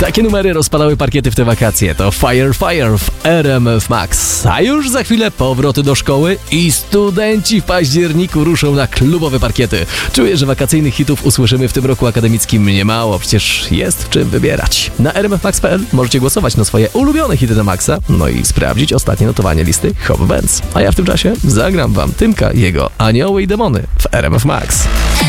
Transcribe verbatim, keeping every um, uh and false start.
Takie numery rozpalały parkiety w te wakacje. To Fire Fire w R M F Max. A już za chwilę powroty do szkoły i studenci w październiku ruszą na klubowe parkiety. Czuję, że wakacyjnych hitów usłyszymy w tym roku akademickim niemało. Przecież jest w czym wybierać. Na r m f max kropka p l możecie głosować na swoje ulubione hity na Maxa, no i sprawdzić ostatnie notowanie listy Hot Bands. A ja w tym czasie zagram wam Tymka i jego Anioły i Demony w R M F Max.